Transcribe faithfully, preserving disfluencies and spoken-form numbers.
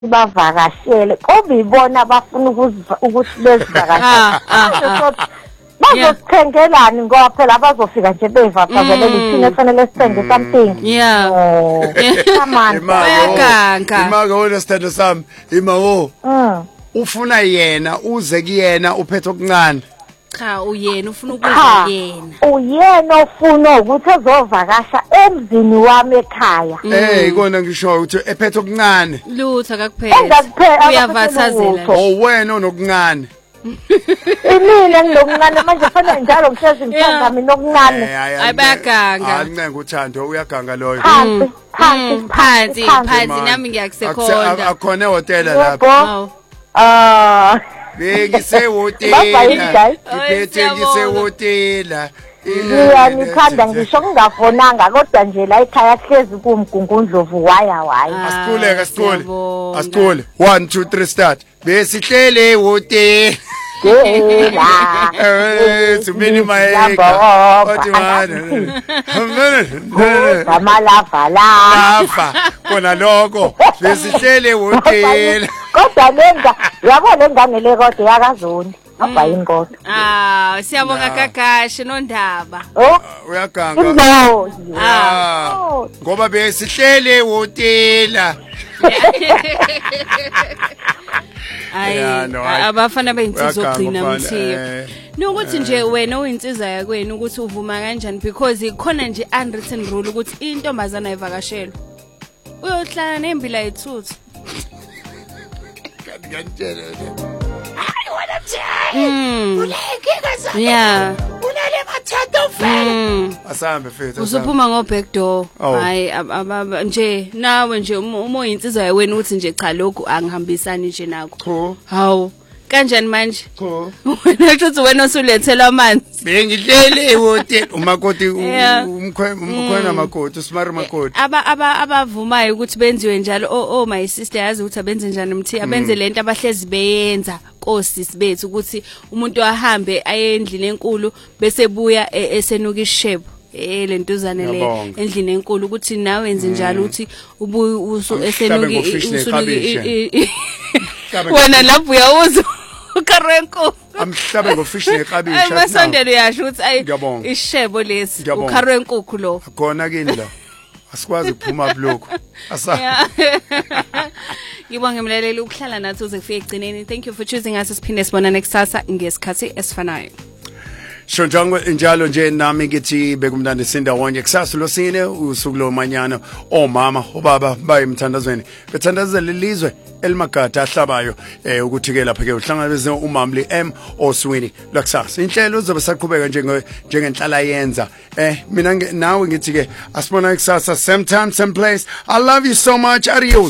bavakashele kube ibona abafuna ukuthi bezivakashele bazothengelani ngoba phela abazofika nje bevakashele lithini efanele sithenge something yeah bayaganga imaka wona stand sami imawo ufuna yena uze kuyena uphethe okuncane cha uyena ufuna ukuza yena uyena ofuna ukuthi ezovakasha emzini wami ekhaya eh ikona ngisho ukuthi ephethe okuncane lutho akakuphela uyavathazela oh wena onokuncane imina nginokuncane manje fanele njalo ngihlezi ngithanda mina okuncane ayibaganga alincenga uthando uyaganga loyo phansi phansi phansi phansi nami ngiyakusekhonda akhona ehotela lapha ah bengisehotela ngiphethe ngisehotela Ngiyanikhanda ngisho kungafonanga kodwa nje la ekhaya hlezi kumgungundlovu waya waya asicule asicule asicule one two three start besihlele ehotela eh sumini mayeka othi mana amalava lava kona lokho besihlele ehotela kodwa lenga yabo lengane kodwa yakazoni Apa ingodwa ah siyabonga Gagashe nondaba oh uyaganga no ah ngoba besihlele ehotela Ay abafana beyinsizwa ogcina umthiyo nokuthi nje wena uyinsizwa yakwenu ukuthi uvuma kanjani because ikhona nje unwritten rule ukuthi intombazana ayivakashelwe uyohlala nembila yethuthi kanjani hayi wena mthani uleke kaza yeah unale mathatho mfana asambe mfethu usuphuma ngo back door hayi nje nawe nje uma uyinsizwa yakwenu uthi nje cha lokhu angihambisani nje nakho hawu kanjani manje cha wena uthi wena osulethela amanzi bengihlele ehotela umakoti umkhwena makoti usmari makoti aba aba abavumayo ukuthi benziwe njalo oh my sister yazi ukuthi abenze njani umthi abenze lento abahlezi beyenza kosisi bethu ukuthi umuntu ahambe aye endlini enkulu bese buya esenuka ishebo eh lentuzane le endlini enkulu ukuthi nawe wenze njalo ukuthi ubu esenuka usunuki wena lapho uyawuza uKarenko amhlabe ngofish neqabisha ayi masondelo yasho ukuthi ayi ishebo lesi uKarenko lo khona kini la asikwazi ukuphuma bloko asa ngibonge umlaleli ukuhlala nathi uze kufike egcineni thank you for choosing us siphinde sibona next sasa ngesikhathi esifanayo Shonjangwe njalo nje nami ngithi bekumnandi sindawonye kusasa losine usuku lomanyano omama obaba bayimthandazweni bethandazela lelizwe elimagada ahlabayo eh ukuthi ke lapha ke uhlangabeze umamli M Oswini lakusasa inhlelo uzobe saqhubeka njenge njengenhlala yenza eh mina nawe ngithi ke asibona kusasa same time same place I love you so much adios.